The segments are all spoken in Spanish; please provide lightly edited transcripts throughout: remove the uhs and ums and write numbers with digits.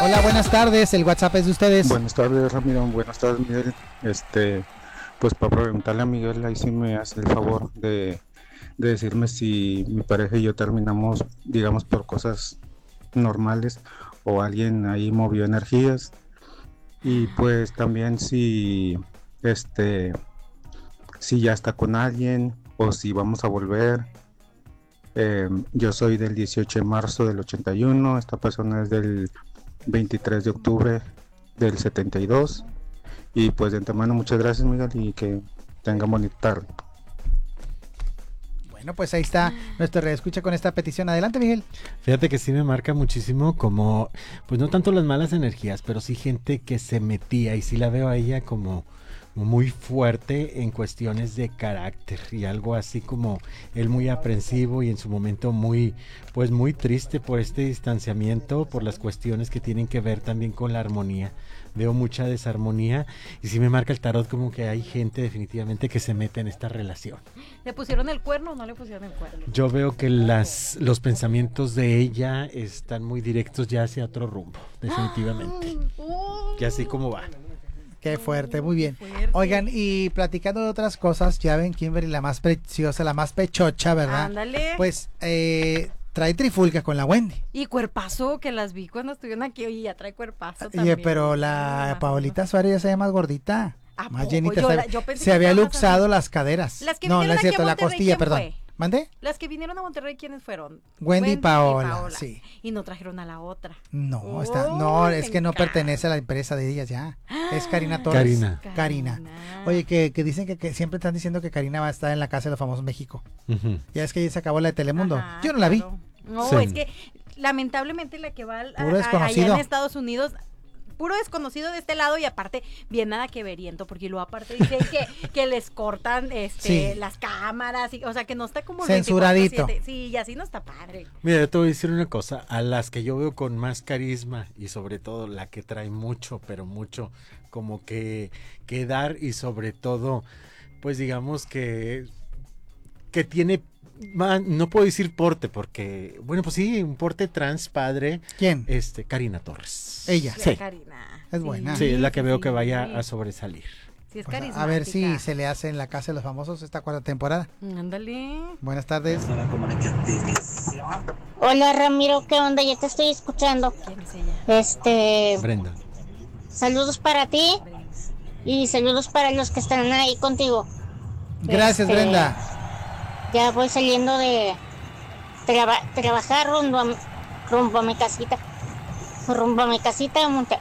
Hola, buenas tardes, el WhatsApp es de ustedes. Buenas tardes, Ramiro. Buenas tardes, Miguel. Pues para preguntarle a Miguel, ahí sí me hace el favor de decirme si mi pareja y yo terminamos, digamos, por cosas normales o alguien ahí movió energías. Y pues también si ya está con alguien o si vamos a volver. Yo soy del 18 de marzo del 81, esta persona es del 23 de octubre del 72. Y pues de antemano muchas gracias, Miguel, y que tengan bonita tarde. Bueno, pues ahí está nuestro reescucha con esta petición. Adelante, Miguel. Fíjate que sí me marca muchísimo como, pues no tanto las malas energías, pero sí gente que se metía, y sí la veo a ella como muy fuerte en cuestiones de carácter y algo así como él muy aprensivo y en su momento muy triste por este distanciamiento, por las cuestiones que tienen que ver también con la armonía. Veo mucha desarmonía y sí me marca el tarot como que hay gente definitivamente que se mete en esta relación. ¿Le pusieron el cuerno o no le pusieron el cuerno? Yo veo que los pensamientos de ella están muy directos ya hacia otro rumbo, definitivamente. Y así como va. Qué fuerte, muy bien. Oigan, y platicando de otras cosas, ya ven Kimberly, la más preciosa, la más pechocha, ¿verdad? Ándale. Pues trae trifulca con la Wendy. Y cuerpazo, que las vi cuando estuvieron aquí, oye, ya trae cuerpazo también. Oye, pero la Paolita Suárez ya se ve más gordita, más llenita. Yo pensé se que había estaba luxado más las caderas. Las que no, no vinieron es cierto, aquí a la Monterrey, costilla, ¿quién perdón. fue? ¿Mande? Las que vinieron a Monterrey, ¿quiénes fueron? Wendy y Paola, sí. Y no trajeron a la otra. No, es que no pertenece a la empresa de ellas ya. Es Karina Torres. Karina. Oye, que dicen que siempre están diciendo que Karina va a estar en la Casa de los Famosos México. Ya es que ya se acabó la de Telemundo. Ajá, yo no la vi. No, sí. Es que lamentablemente la que va desconocido. allá en Estados Unidos, puro desconocido de este lado y aparte bien nada que veriento, porque luego aparte dicen que les cortan Sí. las cámaras, o sea que no está como el Censuradito. 24/7. Sí, y así no está padre. Mira, yo te voy a decir una cosa, a las que yo veo con más carisma y sobre todo la que trae mucho, pero mucho como que dar y sobre todo, pues digamos que tiene, no puedo decir porte porque, bueno, pues sí, un porte trans padre. ¿Quién? Karina Torres. Ella. Sí. Karina. Es buena. Sí, es la que veo que vaya a sobresalir. Sí, es Pues, carismática. a ver si se le hace en la Casa de los Famosos esta cuarta temporada. Ándale. Buenas tardes. Hola Ramiro, ¿qué onda? Ya te estoy escuchando. ¿Quién es ella? Brenda. Saludos para ti y saludos para los que están ahí contigo. Gracias, Brenda. Ya voy saliendo de trabajar rumbo a mi casita. Rumbo a mi casita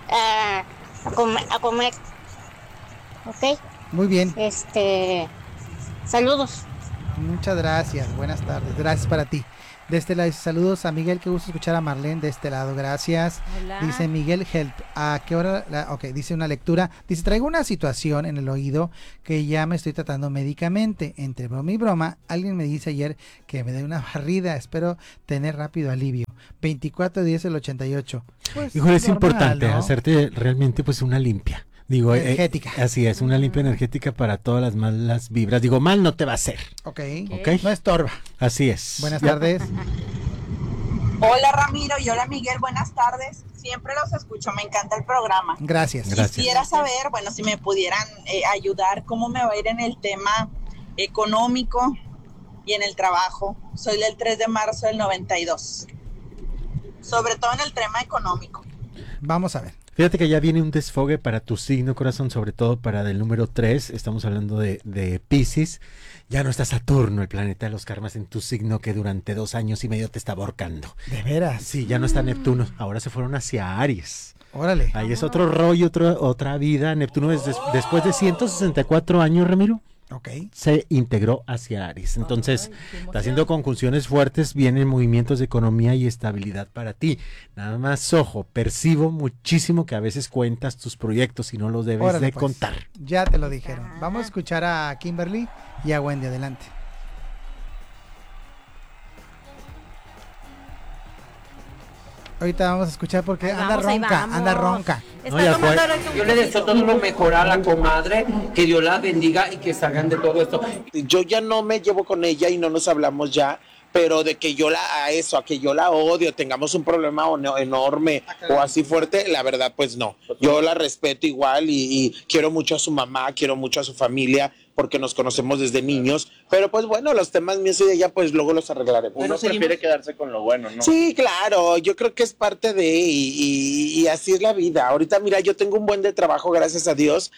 a comer. ¿Ok? Muy bien. Saludos. Muchas gracias. Buenas tardes. Gracias para ti. De este lado, saludos a Miguel, que gusto escuchar a Marlene de este lado, gracias. Hola. Dice Miguel Help, ¿a qué hora? Ok, dice una lectura, dice, traigo una situación en el oído que ya me estoy tratando médicamente, entre broma y broma, alguien me dice ayer que me dé una barrida, espero tener rápido alivio, 24/10 del 88. Pues, Híjole, es normal, importante ¿no? hacerte realmente pues una limpia. Digo, Energética. Así es, una limpia energética para todas las malas vibras. Digo, mal no te va a hacer. Ok, Ok. no estorba. Así es. Buenas tardes. Hola Ramiro y hola Miguel, buenas tardes. Siempre los escucho, me encanta el programa. Gracias. Quisiera saber, bueno, si me pudieran ayudar, cómo me va a ir en el tema económico y en el trabajo. Soy del 3 de marzo del 92. Sobre todo en el tema económico. Vamos a ver. Fíjate que ya viene un desfogue para tu signo, corazón, sobre todo para del número 3. Estamos hablando de Piscis. Ya no está Saturno, el planeta de los karmas, en tu signo que durante 2 años y medio te está ahorcando. ¿De veras? Sí, ya no está Neptuno. Ahora se fueron hacia Aries. Órale. Ahí es otro rollo, otra vida. Neptuno es después de 164 años, Ramiro. Ok. Se integró hacia Aries. Entonces, está haciendo conjunciones fuertes, vienen movimientos de economía y estabilidad para ti. Nada más, ojo, percibo muchísimo que a veces cuentas tus proyectos y no los debes Órale, de pues. contar. Ya te lo dijeron. Vamos a escuchar a Kimberly y a Wendy. Adelante. Ahorita vamos a escuchar porque anda ronca. Yo le deseo todo lo mejor a la comadre, que Dios la bendiga y que salgan de todo esto. Yo ya no me llevo con ella y no nos hablamos ya pero de que a que yo la odio, tengamos un problema enorme o así fuerte, la verdad pues no. Yo la respeto igual y quiero mucho a su mamá, quiero mucho a su familia, porque nos conocemos desde niños, pero pues bueno, los temas míos y de ella pues luego los arreglaremos. Uno prefiere quedarse con lo bueno, ¿no? Sí, claro, yo creo que es parte de, y así es la vida. Ahorita mira, yo tengo un buen de trabajo, gracias a Dios.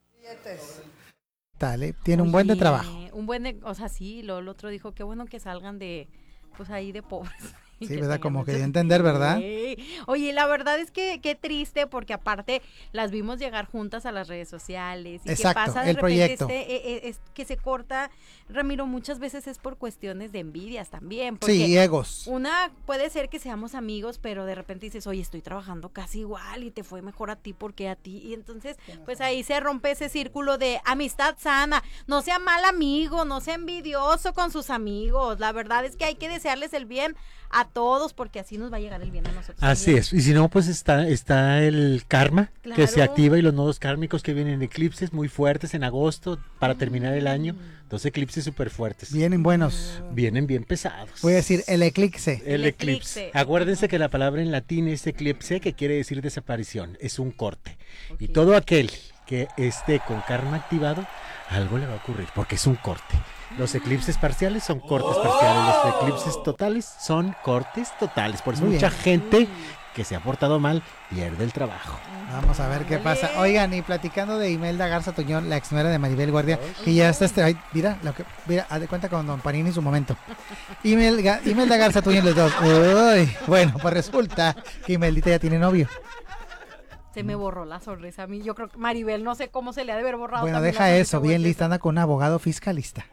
Dale, tiene un buen de trabajo. Un buen de, o sea, sí, el otro dijo, qué bueno que salgan de, pues ahí de pobres. Sí, ¿verdad? Como que dio a entender, ¿verdad? Sí. Oye, la verdad es que qué triste, porque aparte las vimos llegar juntas a las redes sociales. Y exacto, que pasa de el repente proyecto. que se corta, Ramiro, muchas veces es por cuestiones de envidias también. Porque Sí, egos. una puede ser que seamos amigos, pero de repente dices, oye, estoy trabajando casi igual y te fue mejor a ti porque a ti. Y entonces, pues ahí se rompe ese círculo de amistad sana. No sea mal amigo, no sea envidioso con sus amigos. La verdad es que hay que desearles el bien a todos, porque así nos va a llegar el bien a nosotros. Así también. es, y si no, pues está el karma, que se Claro. activa, y los nodos kármicos que vienen eclipses muy fuertes en agosto para terminar el año, 2 eclipses súper fuertes. Vienen buenos. Vienen bien pesados. Voy a decir el eclipse. El eclipse. Acuérdense que la palabra en latín es eclipse, que quiere decir desaparición, es un corte. Y todo aquel que esté con karma activado, algo le va a ocurrir, porque es un corte. Los eclipses parciales son cortes parciales, los eclipses totales son cortes totales. Por eso Muy mucha bien. gente que se ha portado mal pierde el trabajo. Vamos a ver qué pasa. Oigan, y platicando de Imelda Garza Tuñón, la ex nuera de Maribel Guardia, que ya está ay, mira, haz de cuenta con Don Panini en su momento. Imelda Garza Tuñón los dos. Uy, bueno, pues resulta que Imeldita ya tiene novio. Se me borró la sonrisa a mí. Yo creo que Maribel, no sé cómo se le ha de haber borrado. Bueno, también deja la eso, sonrisa bien vuelta. lista, anda con un abogado fiscalista.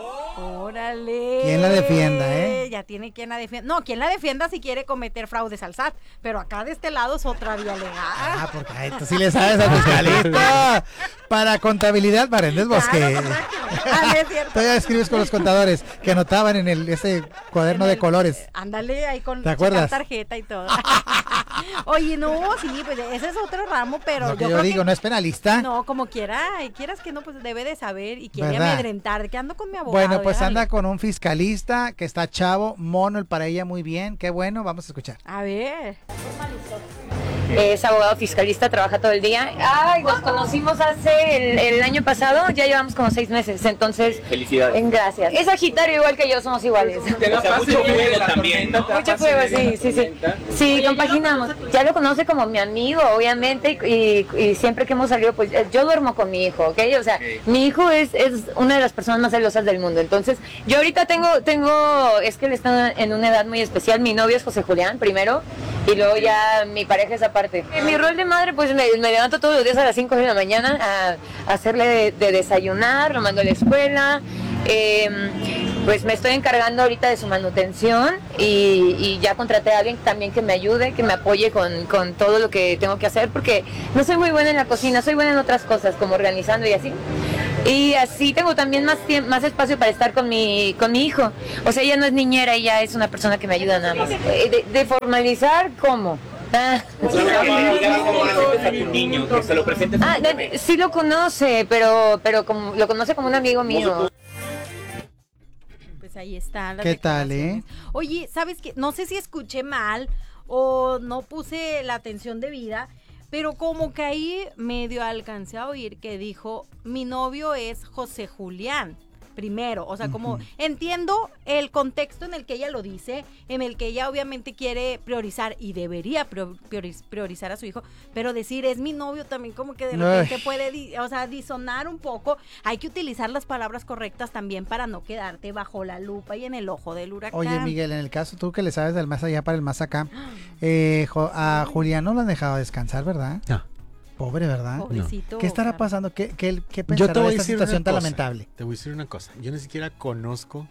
Órale. ¿Quién la defienda, Ya tiene quien la defienda. No, quien la defienda si quiere cometer fraudes al SAT. Pero acá de este lado es otra vía legal. Ah, porque a esto sí le sabes al fiscalista. Para contabilidad, Barendes Bosque. Es cierto. Todavía escribes con los contadores que anotaban en ese cuaderno de colores. Ándale ahí con ¿Te acuerdas? tarjeta y todo. Oye, no, sí, pues ese es otro ramo, pero Lo que yo creo digo, no es penalista. No, como quiera, y quieras que no, pues debe de saber y quiere ¿Verdad? amedrentar, que ando con mi abogado. Bueno, pues déjale. anda con un fiscalista que está chavo, mono, el para ella muy bien. Qué bueno, vamos a escuchar. A ver. Es abogado fiscalista, trabaja todo el día. Ay, nos conocimos hace el año pasado, ya llevamos como 6 meses, entonces... Felicidades. Gracias. Es Sagitario igual que yo, somos iguales. Te la pasas bien también, ¿no? Mucha prueba, sí. Sí, compaginamos. Ya lo conoce como mi amigo, obviamente, y siempre que hemos salido, pues yo duermo con mi hijo, ¿ok? O sea, mi hijo es una de las personas más celosas del mundo. Entonces, yo ahorita es que él está en una edad muy especial. Mi novio es José Julián, primero, y luego ya mi pareja es aparte. Mi rol de madre, pues me levanto todos los días a las 5 de la mañana a hacerle de desayunar, lo mando a la escuela. Pues me estoy encargando ahorita de su manutención y ya contraté a alguien también que me ayude, que me apoye con todo lo que tengo que hacer, porque no soy muy buena en la cocina, soy buena en otras cosas, como organizando y así. Y así tengo también más espacio para estar con mi hijo. O sea, ella no es niñera, ella es una persona que me ayuda nada más. De formalizar, ¿cómo? A tu niño, que se lo presentes. Sí lo conoce, pero lo conoce como un amigo mío. Pues ahí está. ¿Qué tal, Oye, ¿sabes qué? No sé si escuché mal o no puse la atención debida, pero como que ahí medio alcancé a oír que dijo, mi novio es José Julián. Primero, o sea, como entiendo el contexto en el que ella lo dice, en el que ella obviamente quiere priorizar y debería priorizar a su hijo, pero decir es mi novio también como que de repente puede, disonar un poco. Hay que utilizar las palabras correctas también para no quedarte bajo la lupa y en el ojo del huracán. Oye, Miguel, en el caso tú que le sabes del más allá para el más acá, a Julián no lo han dejado descansar, ¿verdad? No. Pobre, ¿verdad? Pobrecito. ¿Qué estará pasando? ¿Qué Yo pensará te voy de a esta decir situación una tan cosa. lamentable? Te voy a decir una cosa. Yo ni siquiera conozco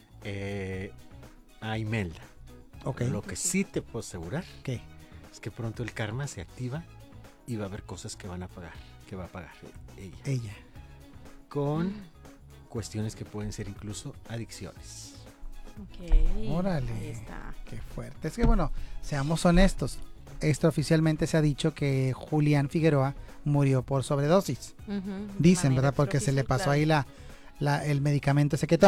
a Imelda. Ok. Lo que sí te puedo asegurar ¿Qué? es que pronto el karma se activa y va a haber cosas que va a pagar ella. Con cuestiones que pueden ser incluso adicciones. Ok. Órale. Ahí está. Qué fuerte. Es que bueno, seamos honestos. Extraoficialmente se ha dicho que Julián Figueroa murió por sobredosis. Dicen, ¿verdad? Porque se le pasó ahí el medicamento ese que toma.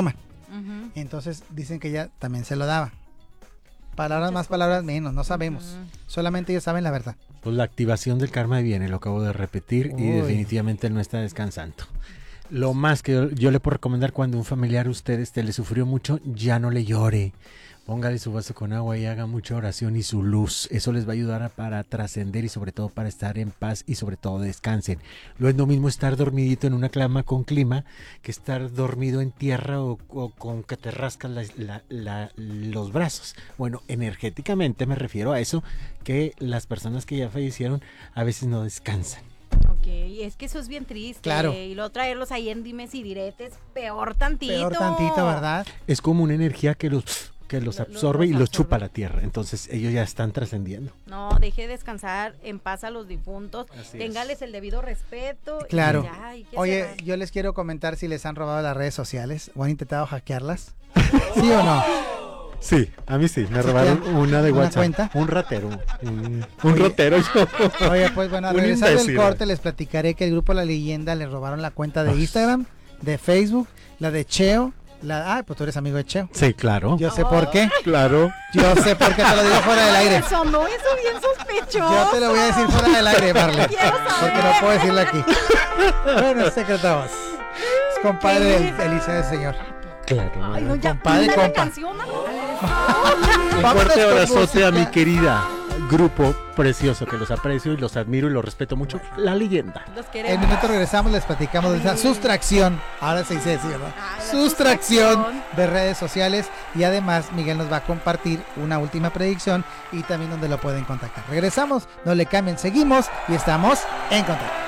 Ujú. Entonces dicen que ella también se lo daba. Palabras más, palabras menos, no sabemos. Solamente ellos saben la verdad. Pues la activación del karma viene, lo acabo de repetir, y Uy. definitivamente no está descansando. Lo más que yo le puedo recomendar cuando un familiar a ustedes le sufrió mucho, ya no le llore. Póngale su vaso con agua y haga mucha oración y su luz. Eso les va a ayudar para trascender y sobre todo para estar en paz y sobre todo descansen. No es lo mismo estar dormidito en una cama con clima que estar dormido en tierra o con que te rascas los brazos. Bueno, energéticamente me refiero a eso, que las personas que ya fallecieron a veces no descansan. Ok, es que eso es bien triste. Claro. Y luego traerlos ahí en dimes y diretes, peor tantito. Peor tantito, ¿verdad? Es como una energía que los absorbe y los chupa la tierra. Entonces ellos ya están trascendiendo. No, deje descansar en paz a los difuntos. Así Téngales el debido respeto. y Claro. ya, ¿y qué Oye, será? yo les quiero comentar si les han robado las redes sociales o han intentado hackearlas. ¿Sí o no? Sí, a mí sí, me ¿Sí robaron te han- una de una WhatsApp. cuenta? Un ratero. Un Oye. rotero yo. Oye, pues bueno, al Un regresar del imbécil. corte les platicaré que el grupo La Leyenda le robaron la cuenta de Instagram, de Facebook, la de Cheo. Pues tú eres amigo de Cheo. Sí, claro. Yo sé por qué. Claro. Yo sé por qué, te lo digo fuera del aire. Sonó eso bien sospechoso. Yo te lo voy a decir fuera del aire, Marley. Quiero saber. Porque no puedo decirlo aquí. Bueno, es secreto. Es compadre del Eliseo del Señor. Claro. Ay, no, ya. Compadre, manda la compa. canción. Un Vámonos fuerte con abrazote a mi música. querida grupo precioso que los aprecio y los admiro y los respeto mucho. La Leyenda. Los En queremos. minuto regresamos, les platicamos de esa sustracción. Ahora se dice así, ¿verdad? Ah, la Sustracción sustracción. de redes sociales. Y además, Miguel nos va a compartir una última predicción y también donde lo pueden contactar. Regresamos, no le cambien, seguimos y estamos en contacto.